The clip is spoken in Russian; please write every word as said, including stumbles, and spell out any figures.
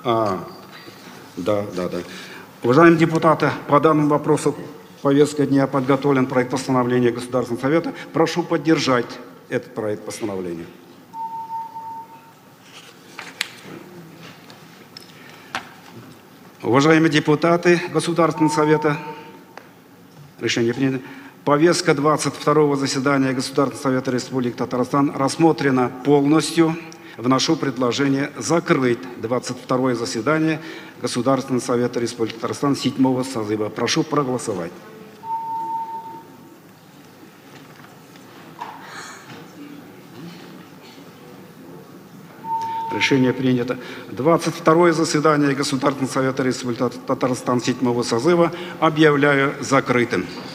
А, да, да, да. Уважаемые депутаты, по данному вопросу повестка дня подготовлен проект постановления Государственного Совета. Прошу поддержать этот проект постановления. Уважаемые депутаты Государственного Совета, решение принято. Повестка двадцать второго заседания Государственного Совета Республики Татарстан рассмотрена полностью. Вношу предложение закрыть двадцать второе заседание Государственного Совета Республики Татарстан седьмого созыва. Прошу проголосовать. Решение принято. двадцать второе заседание Государственного Совета Республики Татарстан седьмого созыва объявляю закрытым.